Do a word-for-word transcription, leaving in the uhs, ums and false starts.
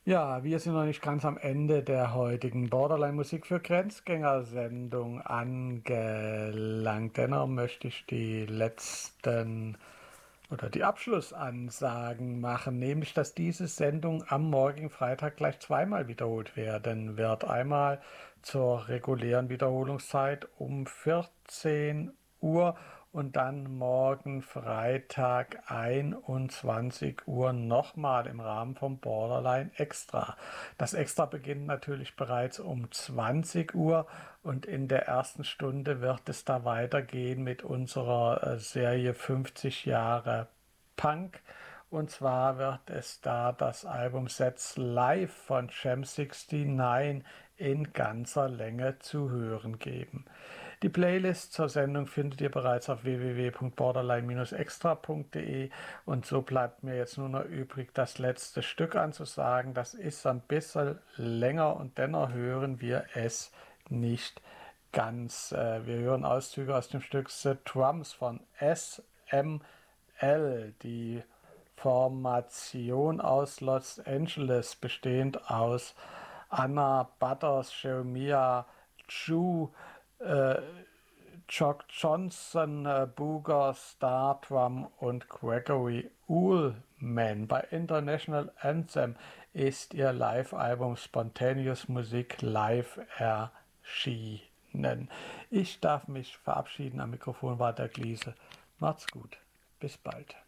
Ja, wir sind noch nicht ganz am Ende der heutigen Borderline Musik für Grenzgänger-Sendung angelangt. Dennoch möchte ich die letzten oder die Abschlussansagen machen, nämlich dass diese Sendung am morgigen Freitag gleich zweimal wiederholt werden wird. Einmal zur regulären Wiederholungszeit um vierzehn Uhr und dann morgen Freitag einundzwanzig Uhr nochmal im Rahmen vom Borderline Extra. Das Extra beginnt natürlich bereits um zwanzig Uhr und in der ersten Stunde wird es da weitergehen mit unserer Serie fünfzig Jahre Punk. Und zwar wird es da das Album Sets Live von Jam neunundsechzig in ganzer Länge zu hören geben. Die Playlist zur Sendung findet ihr bereits auf w w w punkt borderline extra punkt de und so bleibt mir jetzt nur noch übrig, das letzte Stück anzusagen. Das ist ein bisschen länger und dennoch hören wir es nicht ganz. Wir hören Auszüge aus dem Stück The Drums von S M L, die Formation aus Los Angeles, bestehend aus Anna Butters, Jeremiah Chu, äh, Jock Johnson, äh, Booger, Stardrum und Gregory Ullman. Bei International Anthem ist ihr Live-Album Spontaneous Musik live erschienen. Ich darf mich verabschieden. Am Mikrofon war der Gliese. Macht's gut. Bis bald.